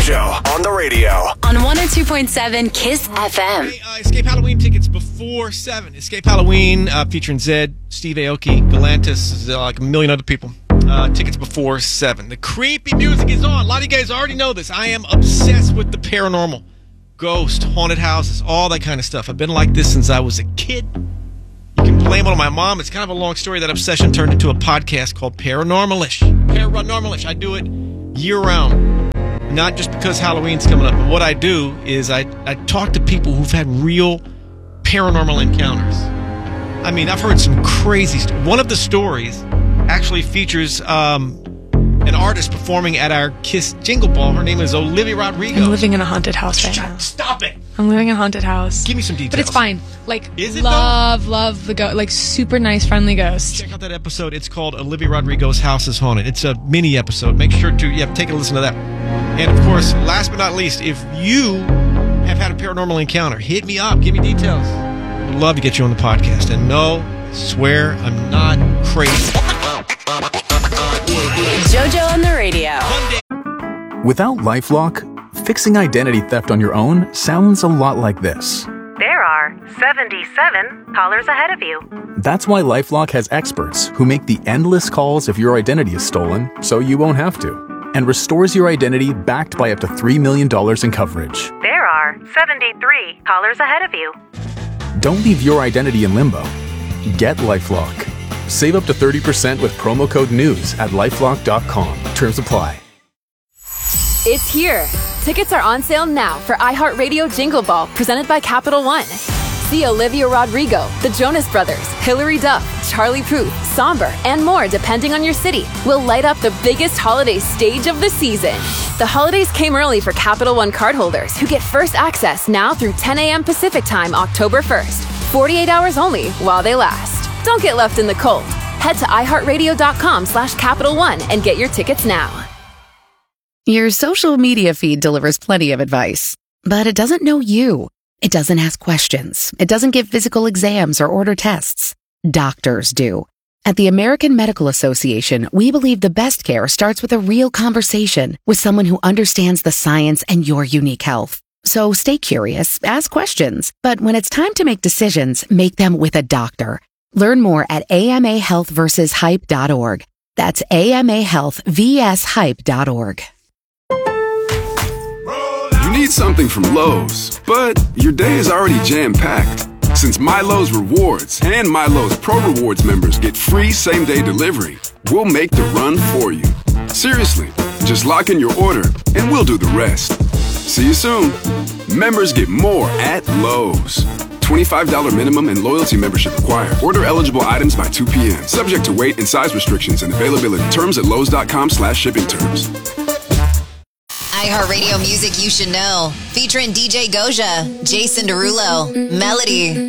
JoJo on the radio. On 102.7 KISS FM. Hey, Escape Halloween tickets before 7. Escape Halloween featuring Zed, Steve Aoki, Galantis, like a million other people. Tickets before 7. The creepy music is on. A lot of you guys already know this. I am obsessed with the paranormal. Ghost, haunted houses, all that kind of stuff. I've been like this since I was a kid. You can blame it on my mom. It's kind of a long story. That obsession turned into a podcast called Paranormalish. Paranormalish. I do it year-round. Not just because Halloween's coming up, but what I do is I talk to people who've had real paranormal encounters. I mean, I've heard some crazy stuff. One of the stories actually features an artist performing at our KISS Jingle Ball. Her name is Olivia Rodrigo. I'm living in a haunted house right now. Stop it! I'm living in a haunted house. Give me some details. But it's fine. Like, is it love the ghost. Like, super nice, friendly ghost. Check out that episode. It's called Olivia Rodrigo's House is Haunted. It's a mini episode. Make sure to take a listen to that. And, of course, last but not least, if you have had a paranormal encounter, hit me up. Give me details. I'd love to get you on the podcast. And no, I swear I'm not crazy. JoJo on the radio. Without LifeLock, fixing identity theft on your own sounds a lot like this. There are 77 callers ahead of you. That's why LifeLock has experts who make the endless calls if your identity is stolen, so you won't have to, and restores your identity backed by up to $3 million in coverage. There are 73 callers ahead of you. Don't leave your identity in limbo. Get LifeLock. Save up to 30% with promo code NEWS at LifeLock.com. Terms apply. It's here. Tickets are on sale now for iHeartRadio Jingle Ball, presented by Capital One. See Olivia Rodrigo, the Jonas Brothers, Hilary Duff, Charlie Puth, Somber, and more depending on your city will light up the biggest holiday stage of the season. The holidays came early for Capital One cardholders who get first access now through 10 a.m. Pacific Time, October 1st. 48 hours only while they last. Don't get left in the cold. Head to iHeartRadio.com/Capital One and get your tickets now. Your social media feed delivers plenty of advice, but it doesn't know you. It doesn't ask questions. It doesn't give physical exams or order tests. Doctors do. At the American Medical Association, we believe the best care starts with a real conversation with someone who understands the science and your unique health. So stay curious, ask questions, but when it's time to make decisions, make them with a doctor. Learn more at amahealthversushype.org. That's amahealthvshype.org. You need something from Lowe's, but your day is already jam-packed. Since MyLowe's Rewards and MyLowe's Pro Rewards members get free same-day delivery, we'll make the run for you. Seriously, just lock in your order and we'll do the rest. See you soon. Members get more at Lowe's. $25 minimum and loyalty membership required. Order eligible items by 2 p.m. Subject to weight and size restrictions and availability. Terms at Lowe's.com/shipping terms. iHeartRadio music you should know. Featuring DJ Goja, Jason Derulo, Melody,